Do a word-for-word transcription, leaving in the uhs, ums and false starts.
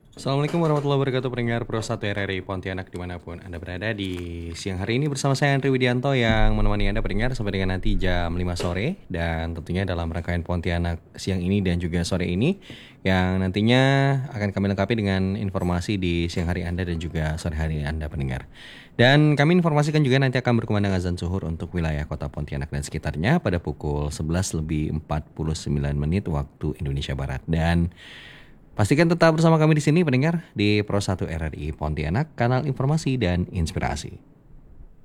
Assalamualaikum warahmatullahi wabarakatuh pendengar Pro satu R R I Pontianak dimanapun Anda berada di siang hari ini bersama saya Andri Widianto yang menemani Anda pendengar sampai dengan nanti jam lima sore dan tentunya dalam rangkaian Pontianak siang ini dan juga sore ini yang nantinya akan kami lengkapi dengan informasi di siang hari Anda dan juga sore hari Anda pendengar. Dan kami informasikan juga nanti akan berkumandang azan zuhur untuk wilayah kota Pontianak dan sekitarnya pada pukul sebelas lebih empat puluh sembilan menit waktu Indonesia Barat. Dan pastikan tetap bersama kami di sini pendengar di Pro satu R R I Pontianak, kanal informasi dan inspirasi.